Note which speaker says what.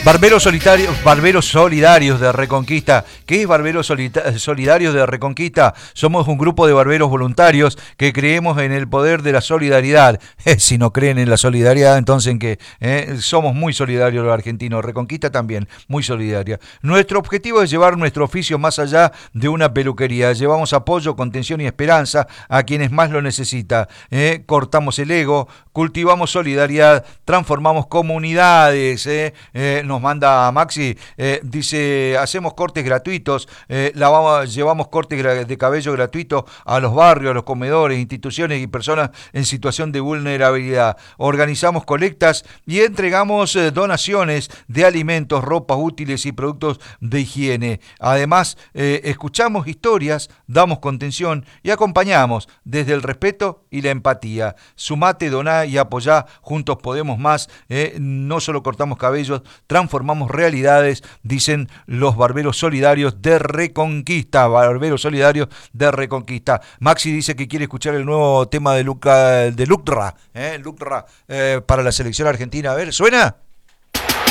Speaker 1: Barberos Solidarios de Reconquista. ¿Qué es Barberos Solidarios de Reconquista? Somos un grupo de barberos voluntarios que creemos en el poder de la solidaridad. Si no creen en la solidaridad, entonces en que somos muy solidarios los argentinos. Reconquista también, muy solidaria. Nuestro objetivo es llevar nuestro oficio más allá de una peluquería. Llevamos apoyo, contención y esperanza a quienes más lo necesitan. Cortamos el ego, cultivamos solidaridad, transformamos comunidades. Nos manda Maxi, dice, hacemos cortes gratuitos, llevamos cortes de cabello gratuitos a los barrios, a los comedores, instituciones y personas en situación de vulnerabilidad. Organizamos colectas y entregamos donaciones de alimentos, ropas útiles y productos de higiene. Además, escuchamos historias, damos contención y acompañamos desde el respeto y la empatía. Sumate, doná y apoyá, juntos podemos más. No solo cortamos cabellos, transformamos realidades, dicen los barberos solidarios de Reconquista. Barberos solidarios de Reconquista. Maxi dice que quiere escuchar el nuevo tema de Lucra, Lucra para la selección argentina. A ver, ¿suena?